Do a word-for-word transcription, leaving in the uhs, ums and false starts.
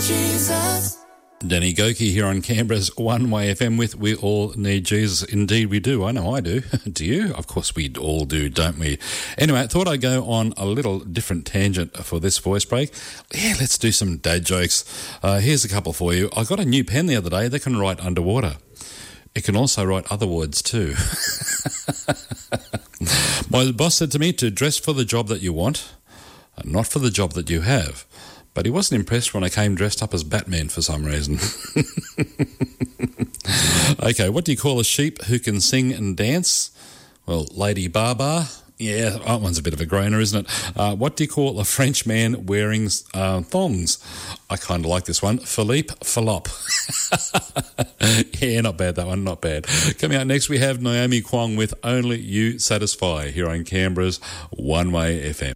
Jesus. Danny Goki here on Canberra's One Way F M with We All Need Jesus. Indeed we do. I know I do. Do you? Of course we all do, don't we? Anyway, I thought I'd go on a little different tangent for this voice break. Yeah, let's do some dad jokes. Uh, here's a couple for you. I got a new pen the other day that can write underwater. It can also write other words too. My boss said to me to dress for the job that you want, not for the job that you have. But he wasn't impressed when I came dressed up as Batman for some reason. Okay, what do you call a sheep who can sing and dance? Well, Lady Baba. Yeah, that one's a bit of a groaner, isn't it? Uh, what do you call a French man wearing uh, thongs? I kind of like this one. Philippe Philop. Yeah, not bad, that one, not bad. Coming out next, we have Naomi Kwong with Only You Satisfy here on Canberra's One Way F M.